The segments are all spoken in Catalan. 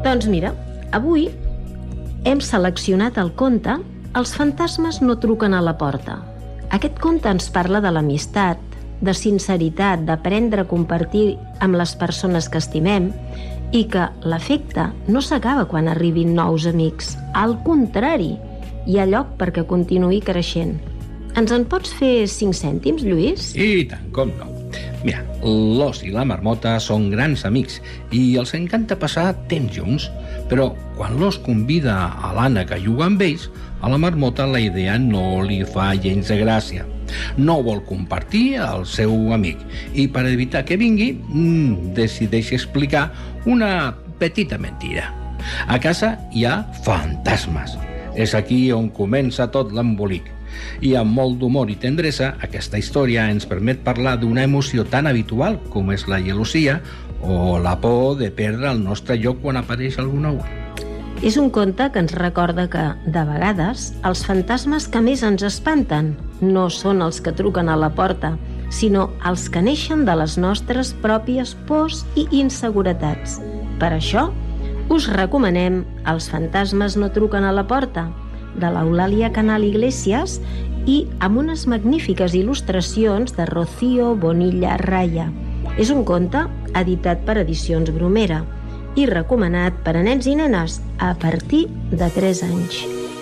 Doncs mira, avui hem seleccionat el conte Els fantasmes no truquen a la porta. Aquest conte ens parla de l'amistat, de sinceritat, d'aprendre a compartir amb les persones que estimem i que l'afecte no s'acaba quan arribin nous amics. Al contrari, hi ha lloc perquè continuï creixent. Ens en pots fer 5 cèntims, Lluís? I tant, com no. Mira, l'ós i la marmota són grans amics i els encanta passar temps junts, però quan l'ós convida a l'Anna que juga amb ells, a la marmota la idea no li fa gens de gràcia. No vol compartir el seu amic i per evitar que vingui, decideix explicar una petita mentida. A casa hi ha fantasmes. És aquí on comença tot l'embolic. I amb molt d'humor i tendresa, aquesta història ens permet parlar d'una emoció tan habitual com és la gelosia o la por de perdre el nostre lloc quan apareix algú nou. És un conte que ens recorda que, de vegades, els fantasmes que més ens espanten no són els que truquen a la porta, sinó els que neixen de les nostres pròpies pors i inseguretats. Per això, us recomanem Els fantasmes no truquen a la porta, de l'Eulàlia Canal Iglesias i amb unes magnífiques il·lustracions de Rocío Bonilla Raya. És un conte editat per Edicions Bromera i recomanat per a nens i nenes a partir de 3 anys.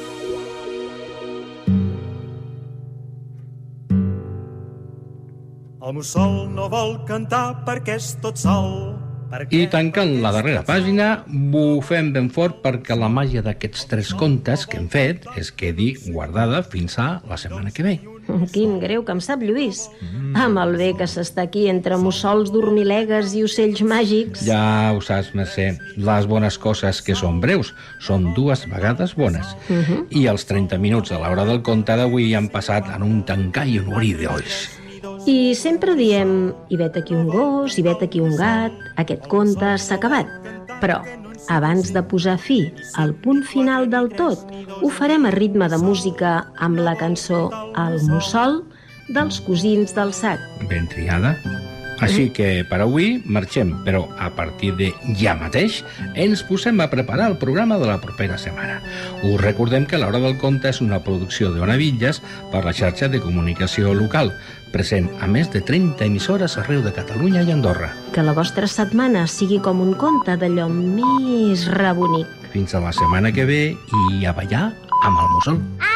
El mussol no vol cantar perquè és tot sol. I tancant la darrera pàgina, bufem ben fort perquè la màgia d'aquests 3 contes que hem fet es quedi guardada fins a la setmana que ve. Quin greu que em sap, Lluís. Amb el bé que s'està aquí entre mussols, dormilegues i ocells màgics. Ja ho saps, Mercè, les bones coses que són breus són 2 vegades bones. I els 30 minuts a l'hora del conte d'avui han passat en un tancar i un obrir d'ulls. I sempre diem, hi vet aquí un gos, hi vet aquí un gat, aquest conte s'ha acabat. Però, abans de posar fi al punt final del tot, ho farem a ritme de música amb la cançó El mussol dels Cosins del Sac. Ben triada. Així que per avui marxem, però a partir de ja mateix ens posem a preparar el programa de la propera setmana. Us recordem que l'Hora del Conte és una producció d'Ona Villas per la xarxa de comunicació local, present a més de 30 emissores arreu de Catalunya i Andorra. Que la vostra setmana sigui com un conte d'allò més rebonic. Fins a la setmana que ve i a ballar amb el mussol.